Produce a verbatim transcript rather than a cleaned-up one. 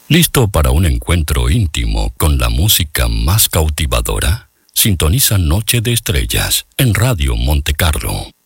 ¿Listo para un encuentro íntimo con la música más cautivadora? Sintoniza Noche de Estrellas en Radio Monte Carlo.